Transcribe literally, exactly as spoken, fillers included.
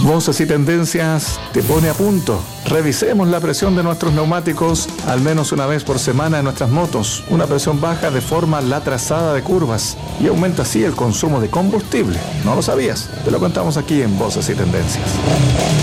Voces y Tendencias te pone a punto. Revisemos la presión de nuestros neumáticos al menos una vez por semana en nuestras motos. Una presión baja deforma la trazada de curvas y aumenta así el consumo de combustible. ¿No lo sabías? Te lo contamos aquí en Voces y Tendencias.